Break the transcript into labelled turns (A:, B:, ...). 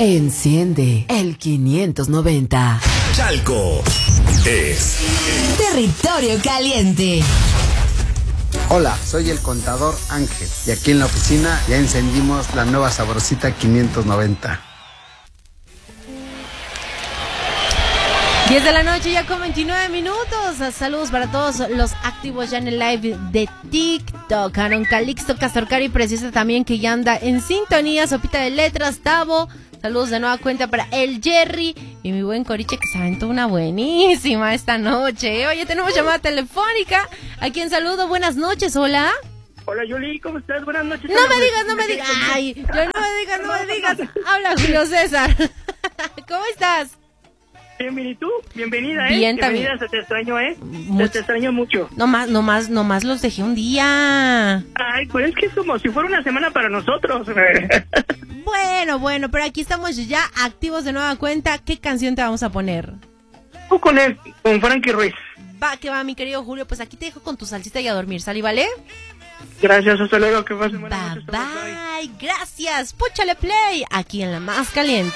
A: Enciende el 590.
B: Chalco es
A: Territorio Caliente.
C: Hola, soy el contador Ángel y aquí en la oficina ya encendimos la nueva sabrosita 590.
D: 10 de la noche ya con 29 minutos. Saludos para todos los activos ya en el live de TikTok. Aaron Calixto, Castorcari, precisa también que ya anda en sintonía. Sopita de letras, Tavo. Saludos de nueva cuenta para el Jerry y mi buen Coriche que se aventó una buenísima esta noche. Oye, tenemos llamada telefónica. ¿A quién saludo? Buenas noches, hola.
E: Hola, Yuli, ¿cómo estás? Buenas noches.
D: No me digas. Ay, no me digas. Habla Julio César. ¿Cómo estás?
E: Bien, ¿y tú? Bienvenida,
D: Bien, también.
E: Bienvenida, se te extrañó, Se te extrañó mucho.
D: Nomás los dejé un día.
E: Ay, pues es que es como si fuera una semana para nosotros.
D: Bueno, pero aquí estamos ya activos de nueva cuenta. ¿Qué canción te vamos a poner?
E: Tú con Frankie Ruiz.
D: Va, que va, mi querido Julio. Pues aquí te dejo con tu salsita y a dormir, ¿sale, vale?
E: Gracias, hasta luego, que pasen buenas noches.
D: Bye, gracias. Púchale play aquí en La Más Caliente.